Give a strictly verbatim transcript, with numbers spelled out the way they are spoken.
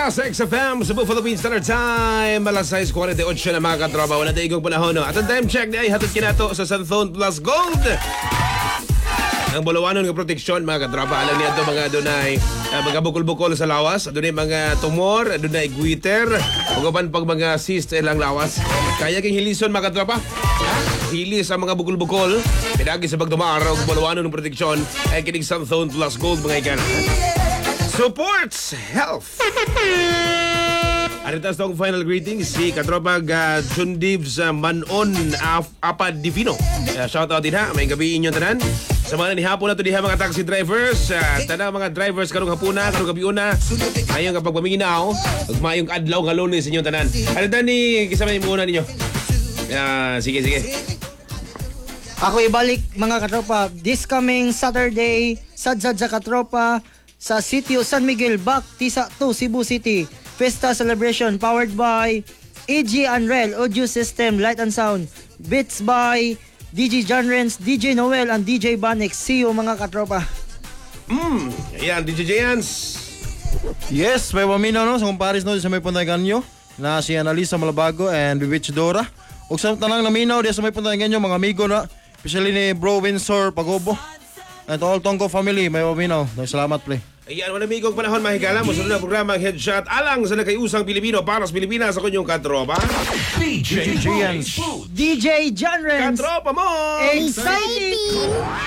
Oras sa X F M sa Philippine Standard Time. Alas sais forty-eight na mga katropa. Wala na igong panahon. No? At ang time check na ay hatid kinato sa Sunthone Plus Gold. Ang bulawanon ng proteksyon mga katropa. Alam niya ito mga dunay uh, mga bukol-bukol sa lawas. Dunay mga tumor, dunay guiter. Ugapan pag mga cyst ilang lawas. Kaya king hilison mga katropa. Hilis ang mga bukol-bukol. Pinagi sa pagdumaraw ang bulawanon ng proteksyon ay kinig Sunthone Plus Gold mga ikan. Supports health. Aritas tong final greetings si Katropag uh, Chundiv sa Manon Af- Apad Divino. Uh, shout out din ha. May gabi inyong tanan. Sa mga nihapon na ito diha mga taxi drivers. Uh, tanang mga drivers karong hapuna, karong gabi una. Ayong kapag pamingaw, ug mayong adlaw nga Lunes inyong tanan. Aritan ni kisama ni muna ninyo. Uh, sige sige. Ako ibalik mga katropa this coming Saturday sadsad sa katropa sa Sitio San Miguel, Bac, Tisa two, Cebu City. Fiesta celebration powered by A G Unreal Audio System, Light and Sound. Beats by D J Janrens, D J Noel, and D J Banix. See you mga katropa. Mm, ayan, D J Jans. Yes, may paminaw no sa kumparis no sa may puntagan nyo na si Analisa Malabago and Bibich Dora. Ug sa tanang naminaw di sa may puntagan nyo mga amigo na, especially ni Bro Windsor Pagobo. At all Tongko family, may paminaw. Salamat play. Ayan, wala migong panahon mahigala mo. Sunod na programa ang Headshot alang sa nakayusang Pilipino para sa Pilipinas sa kunyong katropa. D J Jans. D J Janrens. Katropa mo! Exciting!